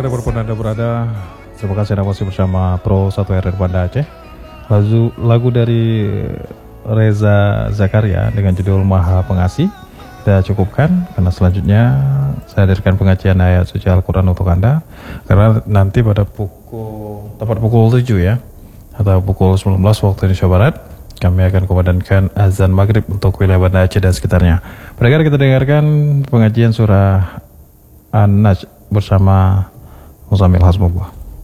dimanapun Anda berada, terima kasih Anda masih bersama Pro 1 RR Banda Aceh. Lagu dari Reza Zakaria dengan judul Maha Pengasih kita cukupkan, karena selanjutnya saya hadirkan pengajian ayat suci Al-Quran untuk Anda, karena nanti pada tepat pukul 7 ya, atau pukul 19 waktu Indonesia Barat, kami akan kumandangkan azan maghrib untuk wilayah Banda Aceh dan sekitarnya. Pendengar, kita dengarkan pengajian surah An-Najm bersama Muzamil Hasbullah.